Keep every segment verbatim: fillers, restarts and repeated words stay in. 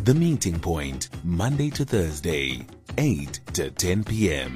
The Meeting Point, Monday to Thursday, eight to ten p.m.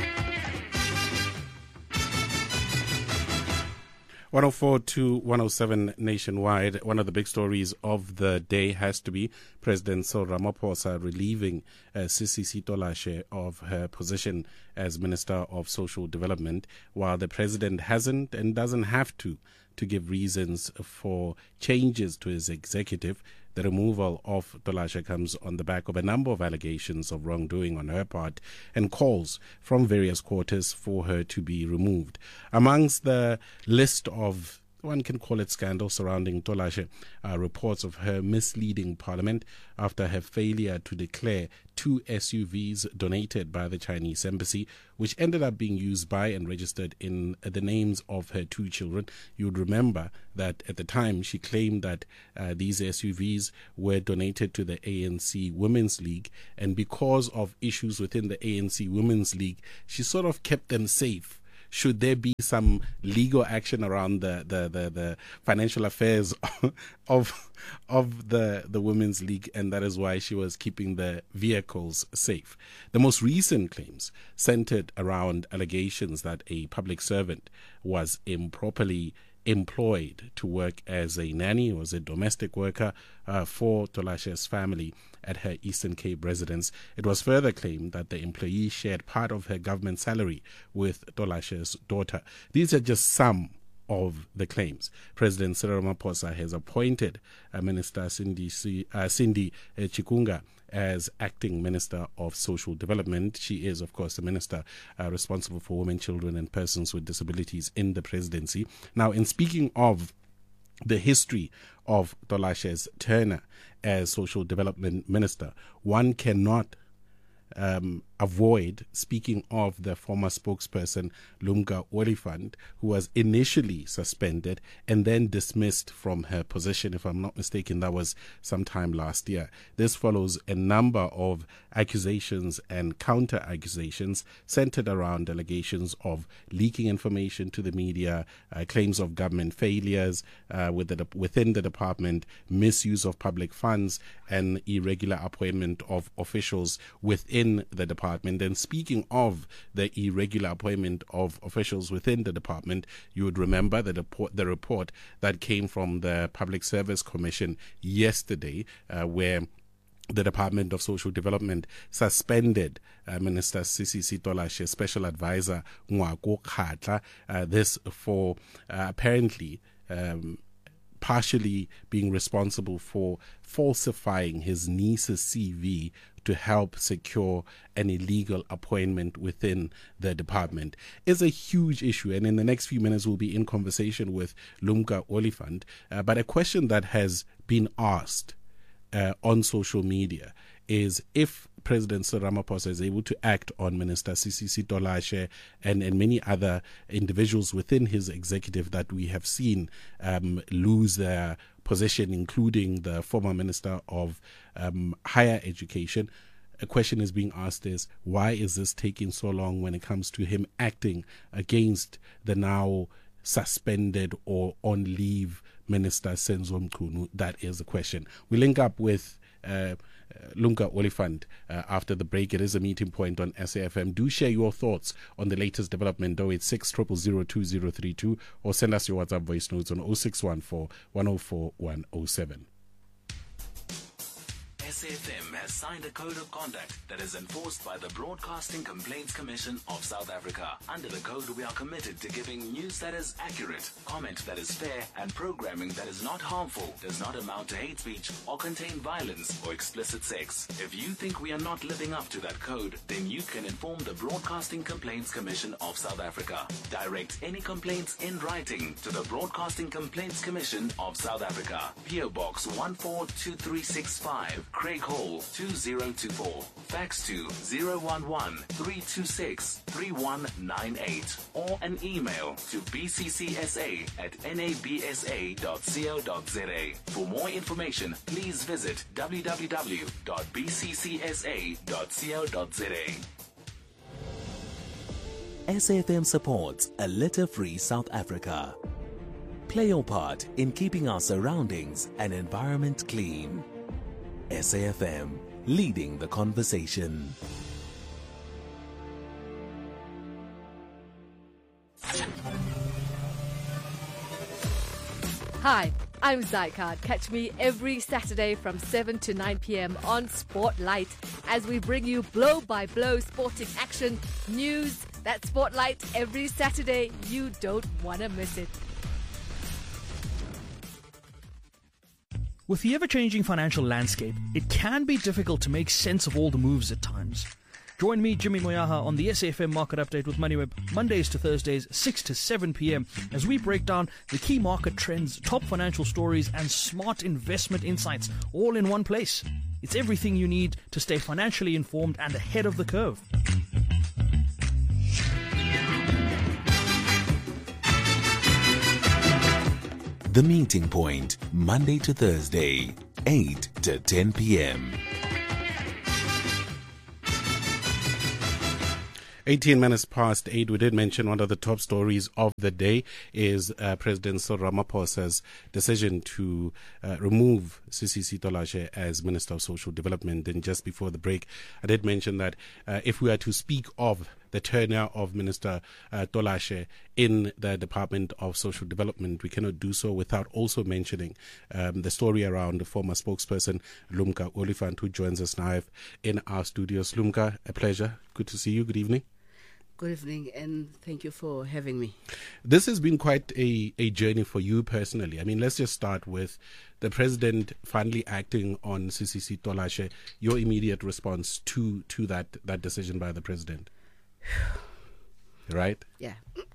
one oh four to one oh seven nationwide. One of the big stories of the day has to be President Cyril Ramaphosa relieving uh, Sisi Sitolashe of her position as Minister of Social Development, while the president hasn't and doesn't have to to give reasons for changes to his executive. The removal of Tolashe comes on the back of a number of allegations of wrongdoing on her part and calls from various quarters for her to be removed. Amongst the list of, one can call it, scandals surrounding Tolashe are reports of her misleading Parliament after her failure to declare two S U Vs donated by the Chinese embassy, which ended up being used by and registered in the names of her two children. You would remember that at the time she claimed that uh, these S U Vs were donated to the A N C Women's League, and because of issues within the A N C Women's League, she sort of kept them safe should there be some legal action around the, the, the, the financial affairs of of the, the Women's League, and that is why she was keeping the vehicles safe. The most recent claims centered around allegations that a public servant was improperly employed to work as a nanny or as a domestic worker uh, for Tolashe's family at her Eastern Cape residence. It was further claimed that the employee shared part of her government salary with Tolashe's daughter. These are just some of the claims. President Cyril Ramaphosa has appointed uh, Minister Cindy, C, uh, Cindy uh, Chikunga as acting Minister of Social Development. She is, of course, the minister uh, responsible for women, children, and persons with disabilities in the presidency. Now, in speaking of the history of Tolashe's tenure as Social Development Minister, one cannot Um, avoid speaking of the former spokesperson Lumka Oliphant, who was initially suspended and then dismissed from her position. If I'm not mistaken, that was sometime last year. This follows a number of accusations and counter accusations centered around allegations of leaking information to the media, uh, claims of government failures uh, with the, within the department, misuse of public funds, and irregular appointment of officials within in the department. And speaking of the irregular appointment of officials within the department, you would remember the report, the report that came from the Public Service Commission yesterday, uh, where the Department of Social Development suspended uh, Minister Sisi Sitolashe, Special Advisor Ngwako Khatla, uh, this for uh, apparently um, partially being responsible for falsifying his niece's C V to help secure an illegal appointment within the department. Is a huge issue, and in the next few minutes we'll be in conversation with Lumka Oliphant. Uh, but a question that has been asked uh, on social media is if President Cyril Ramaphosa is able to act on Minister Sisi Sitolashe and, and many other individuals within his executive that we have seen um, lose their position, including the former Minister of um, Higher Education. A question is being asked is, why is this taking so long when it comes to him acting against the now suspended or on leave Minister Senzo Mchunu? That is the question. We link up with Uh, uh, Lumka Oliphant uh, after the break. It is a meeting point on S A F M. Do share your thoughts on the latest development. oh eight six, zero zero zero, two zero three two, or send us your WhatsApp voice notes on oh six one four, one oh four, one oh seven. S A F M has signed a code of conduct that is enforced by the Broadcasting Complaints Commission of South Africa. Under the code, we are committed to giving news that is accurate, comment that is fair, and programming that is not harmful, does not amount to hate speech, or contain violence or explicit sex. If you think we are not living up to that code, then you can inform the Broadcasting Complaints Commission of South Africa. Direct any complaints in writing to the Broadcasting Complaints Commission of South Africa. P O Box one four two three six five, Craig Hall two zero two four. Fax to zero one one, three two six, three one nine eight, or an email to b c c s a at n a b s a dot co dot z a. For more information, please visit w w w dot b c c s a dot co dot z a. S A F M supports a litter-free South Africa. Play your part in keeping our surroundings and environment clean. S A F M, leading the conversation. Hi, I'm Zycard. Catch me every Saturday from seven to nine p.m. on Spotlight as we bring you blow-by-blow sporting action, news. That's Spotlight every Saturday. You don't want to miss it. With the ever-changing financial landscape, it can be difficult to make sense of all the moves at times. Join me, Jimmy Moyaha, on the S A F M Market Update with MoneyWeb, Mondays to Thursdays, six to seven p.m, as we break down the key market trends, top financial stories, and smart investment insights, all in one place. It's everything you need to stay financially informed and ahead of the curve. The Meeting Point, Monday to Thursday, eight to ten p.m. eighteen minutes past eight. We did mention one of the top stories of the day is uh, President Cyril Ramaphosa's decision to uh, remove Sisisi Tolashe as Minister of Social Development. And just before the break, I did mention that uh, if we are to speak of the tenure of Minister uh, Tolashe in the Department of Social Development, we cannot do so without also mentioning um, the story around the former spokesperson Lumka Oliphant, who joins us live in our studios. Lumka, a pleasure. Good to see you. Good evening. Good evening, and thank you for having me. This has been quite a, a journey for you personally. I mean, let's just start with the president finally acting on Sisisi Tolashe. Your immediate response to to that, that decision by the president. Right? Yeah.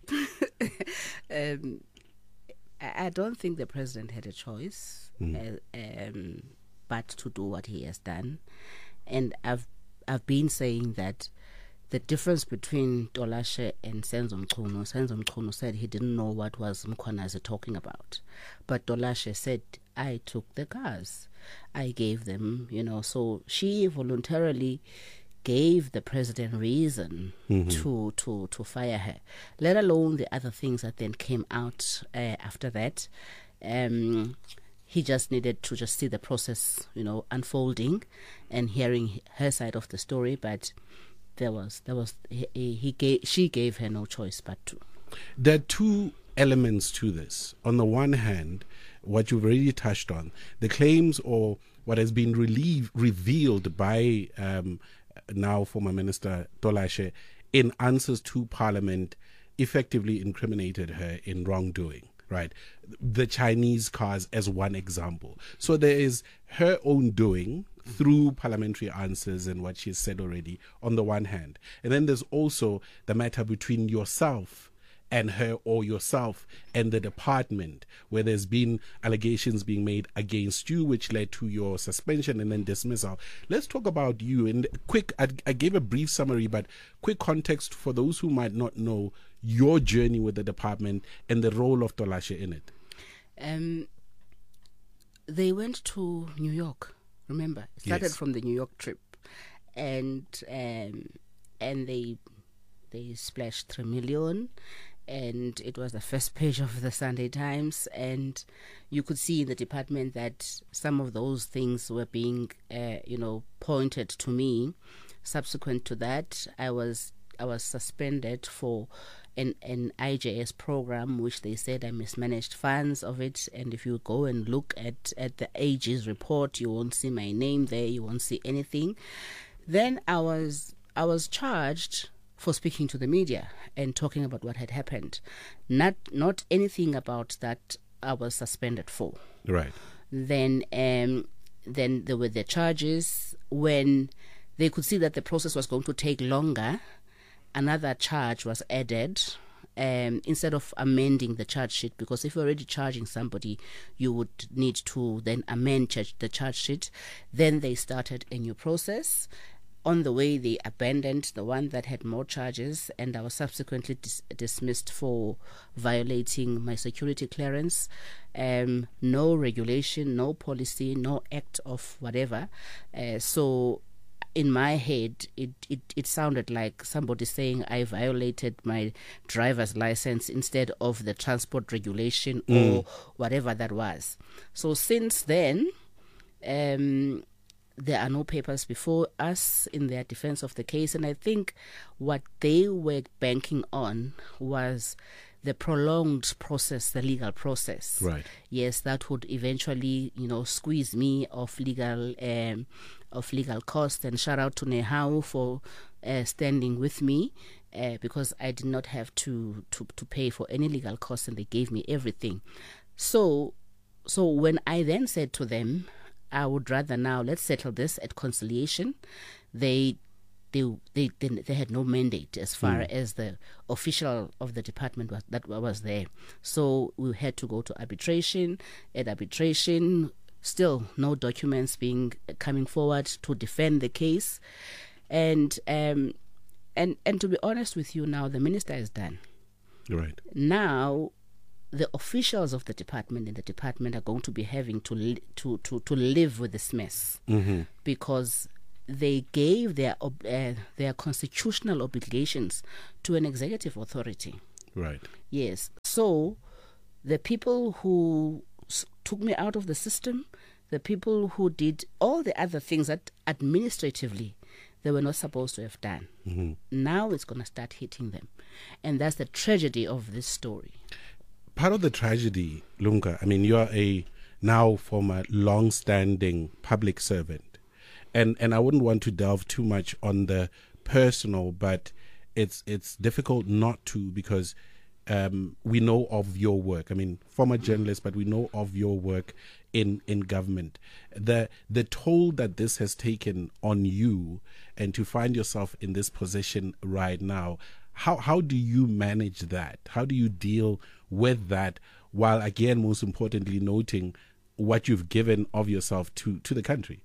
um, I I don't think the president had a choice mm. uh, um, but to do what he has done. And I've I've been saying that the difference between Tolashe and Senzo Mchunu, Senzo Mchunu said he didn't know what was Mkhwanazi talking about. But Tolashe said, I took the cars. I gave them, you know, so she voluntarily gave the president reason mm-hmm. to, to, to fire her, let alone the other things that then came out uh, after that. Um, he just needed to just see the process, you know, unfolding and hearing her side of the story, but There was, there was. He, he gave, she gave her no choice but to. There are two elements to this. On the one hand, what you've already touched on, the claims or what has been relieve, revealed by um, now former Minister Tolashe in answers to Parliament, effectively incriminated her in wrongdoing. Right, the Chinese cars as one example. So there is her own doing through parliamentary answers and what she's said already on the one hand. And then there's also the matter between yourself and her, or yourself and the department, where there's been allegations being made against you, which led to your suspension and then dismissal. Let's talk about you. And quick, I, I gave a brief summary, but quick context for those who might not know your journey with the department and the role of Tolashe in it. Um, they went to New York. Remember, it started yes. from the New York trip, and um, and they they splashed three million, and it was the first page of the Sunday Times, and you could see in the department that some of those things were being, uh, you know, pointed to me. Subsequent to that, I was I was suspended for an, an I J S program, which they said I mismanaged funds of it. And if you go and look at, at the A G's report, you won't see my name there. You won't see anything. Then I was I was charged for speaking to the media and talking about what had happened. Not not anything about that I was suspended for. Right. Then um then there were the charges. When they could see that the process was going to take longer, another charge was added um, instead of amending the charge sheet, because if you're already charging somebody, you would need to then amend ch- the charge sheet. Then they started a new process. On the way, they abandoned the one that had more charges, and I was subsequently dis- dismissed for violating my security clearance. Um, no regulation, no policy, no act of whatever. Uh, so in my head, it, it, it sounded like somebody saying I violated my driver's license instead of the transport regulation mm. or whatever that was. So since then, um, there are no papers before us in their defense of the case. And I think what they were banking on was the prolonged process, the legal process. Right. Yes, that would eventually, you know, squeeze me of legal um, of legal cost. And shout out to Nehau for uh, standing with me uh, because I did not have to, to, to pay for any legal costs, and they gave me everything. So, so when I then said to them, I would rather now let's settle this at conciliation, they They, they they they had no mandate as far mm. as the official of the department was, that was there. So we had to go to arbitration. At arbitration, still no documents being coming forward to defend the case, and um and and to be honest with you, now the minister is done. Right. Now, the officials of the department in the department are going to be having to li- to to to live with this mess mm-hmm. because they gave their ob- uh, their constitutional obligations to an executive authority. Right. Yes. So the people who s- took me out of the system, the people who did all the other things that administratively they were not supposed to have done, mm-hmm. now it's going to start hitting them. And that's the tragedy of this story. Part of the tragedy, Lunga, I mean, you are a now former long-standing public servant. And and I wouldn't want to delve too much on the personal, but it's it's difficult not to, because um, we know of your work. I mean, former journalist, but we know of your work in, in government. The the toll that this has taken on you, and to find yourself in this position right now, how how do you manage that? How do you deal with that, while again, most importantly, noting what you've given of yourself to, to the country?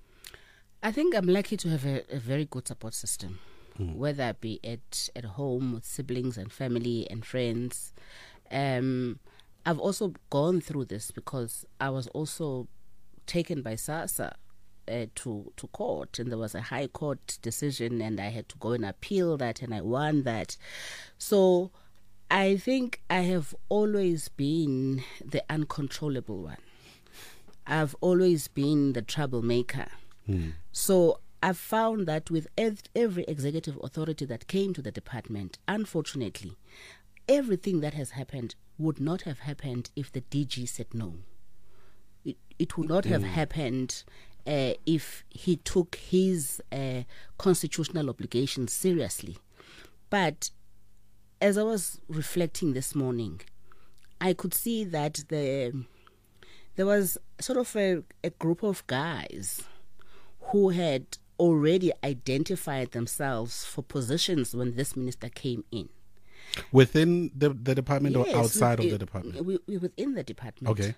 I think I'm lucky to have a, a very good support system, mm. whether it be at, at home with siblings and family and friends. Um, I've also gone through this because I was also taken by SASSA uh, to, to court, and there was a high court decision, and I had to go and appeal that, and I won that. So I think I have always been the uncontrollable one. I've always been the troublemaker. Mm. So I've found that with ev- every executive authority that came to the department, unfortunately, everything that has happened would not have happened if the D G said no. It, it would not mm. have happened uh, if he took his uh, constitutional obligations seriously. But as I was reflecting this morning, I could see that the there was sort of a, a group of guys who had already identified themselves for positions when this minister came in. Within the, the department yes, or outside with, of the department? We, we, within the department. Okay.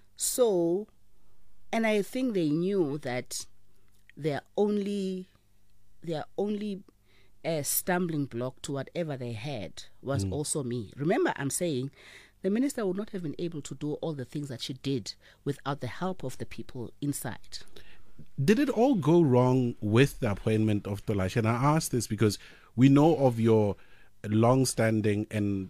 So, and I think they knew that their only, their only uh, stumbling block to whatever they had was mm. also me. Remember, I'm saying the minister would not have been able to do all the things that she did without the help of the people inside. Did it all go wrong with the appointment of Tolashe? And I ask this because we know of your long-standing and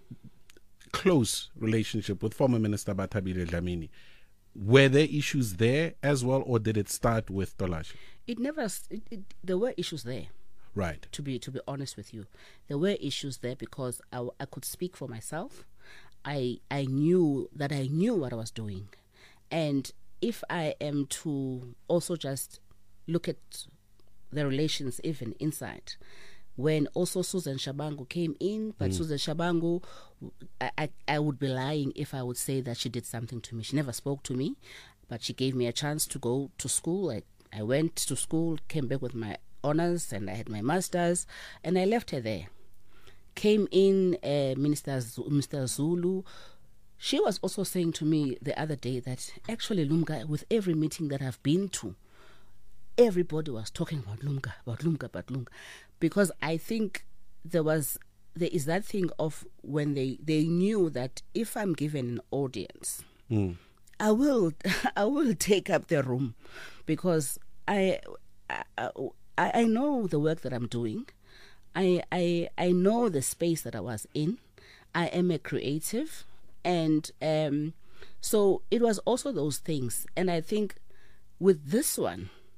close relationship with former Minister Bathabile Dlamini. Were there issues there as well, or did it start with Tolashe? It never. It, it, there were issues there. Right. To be to be honest with you, there were issues there because I, I could speak for myself. I I knew that I knew what I was doing, and if I am to also just look at the relations even inside, when also Susan Shabangu came in, but mm. Susan Shabangu, I, I, I would be lying if I would say that she did something to me. She never spoke to me, but she gave me a chance to go to school. I, I went to school, came back with my honors, and I had my master's, and I left her there. Came in uh, Minister Z- Mister Zulu. She was also saying to me the other day that actually Lumga, with every meeting that I've been to, everybody was talking about Lumga, about Lumga, about Lumga. Because I think there was, there is that thing of when they, they knew that if I'm given an audience, mm. I will, I will take up the room, because I, I, I know the work that I'm doing. I, I, I know the space that I was in. I am a creative. And um, so it was also those things. And I think with this one,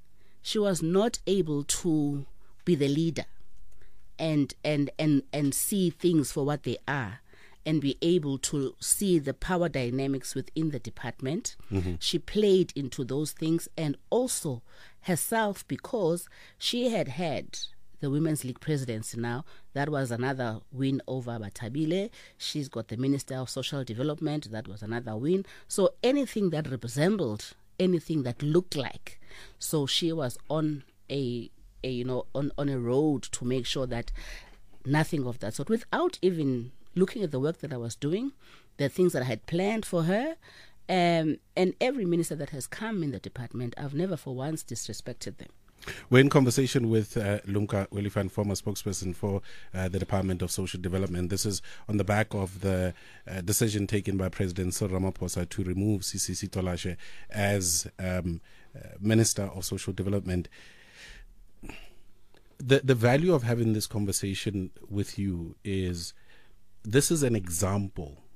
she was not able to be the leader and and and and see things for what they are, and be able to see the power dynamics within the department. Mm-hmm. She played into those things, and also herself, because she had had the Women's League presidency now. That was another win over Batabile. She's got the Minister of Social Development. That was another win. So anything that resembled, anything that looked like. So she was on a, a you know, on, on a road to make sure that nothing of that sort, without even looking at the work that I was doing, the things that I had planned for her, um, and every minister that has come in the department, I've never for once disrespected them. We're in conversation with uh, Lumka Welifan, former spokesperson for uh, the Department of Social Development. This is on the back of the uh, decision taken by President Cyril Ramaphosa to remove Sisisi Tolashe as um, uh, Minister of Social Development. The the value of having this conversation with you is this is an example